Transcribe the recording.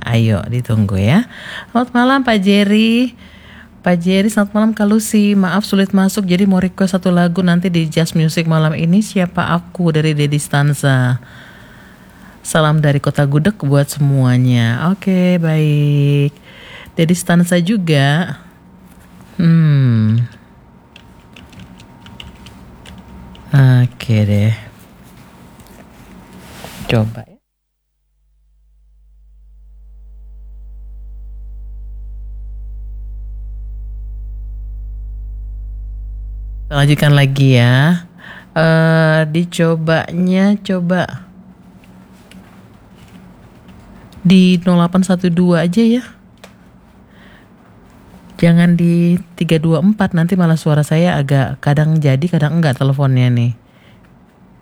Ayo ditunggu ya. Selamat malam Pak Jerry. Pak Jerry, selamat malam Kak Lucy. Maaf sulit masuk, jadi mau request satu lagu nanti di Just Music malam ini. Siapa Aku dari Dedi Stanza. Salam dari Kota Gudeg buat semuanya. Oke, baik. Dedi Stanza juga. Oke deh. Coba ya. Lanjutkan lagi ya. Dicobanya coba di 0812 aja ya. Jangan di 324, nanti malah suara saya agak kadang jadi kadang enggak teleponnya nih.